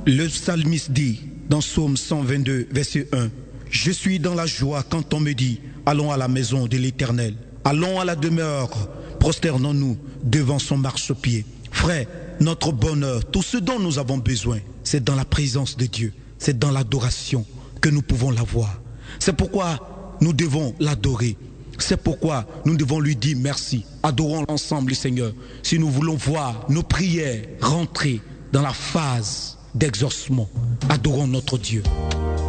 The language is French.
Le psalmiste dit dans Psaume 122, verset 1, « Je suis dans la joie quand on me dit, allons à la maison de l'Éternel, allons à la demeure, prosternons-nous devant son marchepied. » Frère, notre bonheur, tout ce dont nous avons besoin, c'est dans la présence de Dieu, c'est dans l'adoration que nous pouvons l'avoir. C'est pourquoi nous devons l'adorer. C'est pourquoi nous devons lui dire merci. Adorons l'ensemble le Seigneur si nous voulons voir nos prières rentrer dans la phase d'exaucement. Adorons notre Dieu.